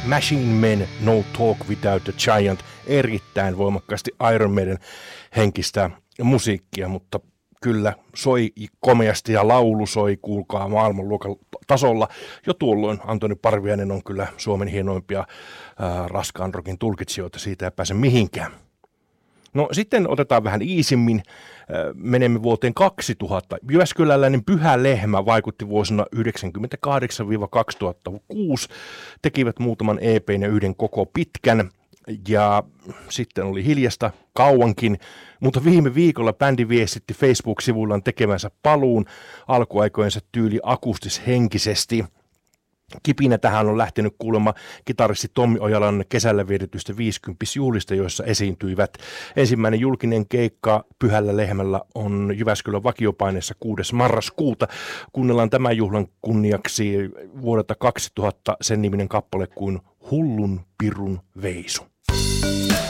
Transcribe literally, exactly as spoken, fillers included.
Machine Men, No Talk Without a Giant, erittäin voimakkaasti Iron Maiden henkistä musiikkia, mutta kyllä soi komeasti ja laulu soi, kuulkaa, maailmanluokan tasolla. Jo tuolloin Antoni Parviainen on kyllä Suomen hienoimpia ää, raskaan rokin tulkitsijoita, siitä ei pääse mihinkään. No sitten otetaan vähän iisimmin, menemme vuoteen kaksituhatta. Jyväskyläläinen Pyhä Lehmä vaikutti vuosina yhdeksänkymmentäkahdeksan kaksituhattakuusi, tekivät muutaman E P:n ja yhden koko pitkän, ja sitten oli hiljasta kauankin, mutta viime viikolla bändi viestitti Facebook-sivullaan tekemänsä paluun alkuaikojensa tyyli akustishenkisesti. Kipinä tähän on lähtenyt kuulemma kitaristi Tommi Ojalan kesällä vietetystä viisikymppisjuhlista, joissa esiintyivät. Ensimmäinen julkinen keikka Pyhällä Lehmällä on Jyväskylän vakiopaineessa kuudes marraskuuta. Kuunnellaan tämän juhlan kunniaksi vuodelta kaksituhatta sen niminen kappale kuin Hullun pirun veisu.